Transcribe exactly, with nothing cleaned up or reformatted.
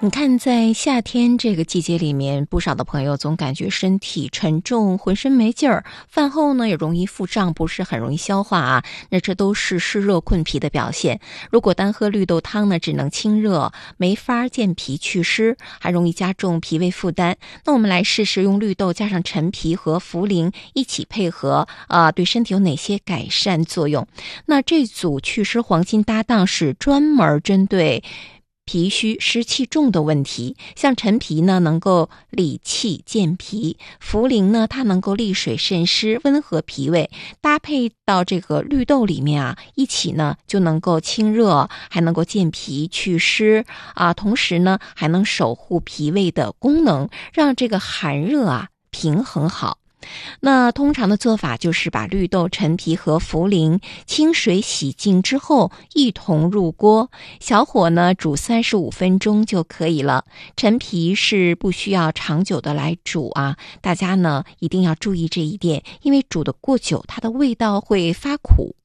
你看，在夏天这个季节里面，不少的朋友总感觉身体沉重，浑身没劲儿，饭后呢也容易腹胀，不是很容易消化啊。那这都是湿热困脾的表现。如果单喝绿豆汤呢，只能清热，没法健脾祛湿，还容易加重脾胃负担。那我们来试试用绿豆加上陈皮和茯苓一起配合，啊、呃，对身体有哪些改善作用？那这组祛湿黄金搭档是专门针对脾虚湿气重的问题，像陈皮呢能够理气健脾，茯苓呢它能够利水渗湿，温和脾胃，搭配到这个绿豆里面啊，一起呢就能够清热，还能够健脾祛湿啊，同时呢还能守护脾胃的功能，让这个寒热啊平衡好。那通常的做法就是把绿豆、陈皮和茯苓清水洗净之后一同入锅，小火呢煮三十五分钟就可以了。陈皮是不需要长久的来煮啊，大家呢一定要注意这一点，因为煮得过久它的味道会发苦。